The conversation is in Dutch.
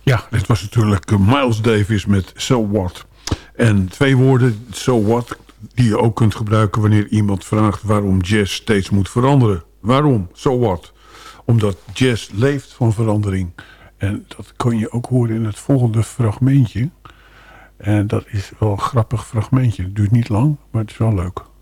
Ja, dit was natuurlijk Miles Davis met So What. En 2 woorden, So What, die je ook kunt gebruiken wanneer iemand vraagt waarom jazz steeds moet veranderen. Waarom? So What? Omdat jazz leeft van verandering. En dat kon je ook horen in het volgende fragmentje. En dat is wel een grappig fragmentje. Het duurt niet lang, maar het is wel leuk.